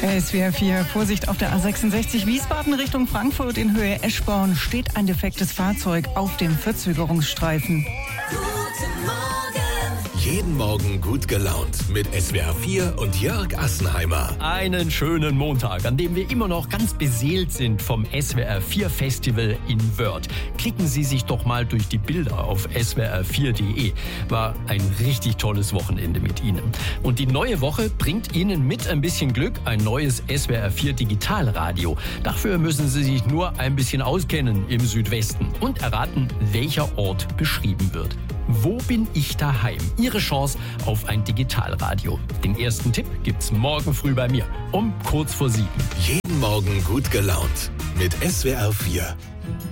SWR 4, Vorsicht auf der A66 Wiesbaden Richtung Frankfurt in Höhe Eschborn steht ein defektes Fahrzeug auf dem Verzögerungsstreifen. Guten Morgen. Jeden Morgen gut gelaunt mit SWR 4 und Jörg Assenheimer. Einen schönen Montag, an dem wir immer noch ganz beseelt sind vom SWR 4 Festival in Wörth. Klicken Sie sich doch mal durch die Bilder auf swr4.de. War ein richtig tolles Wochenende mit Ihnen. Und die neue Woche bringt Ihnen mit ein bisschen Glück ein neues SWR 4 Digitalradio. Dafür müssen Sie sich nur ein bisschen auskennen im Südwesten und erraten, welcher Ort beschrieben wird. Wo bin ich daheim? Ihre Chance auf ein Digitalradio. Den ersten Tipp gibt's morgen früh bei mir um kurz vor 7. Jeden Morgen gut gelaunt mit SWR 4.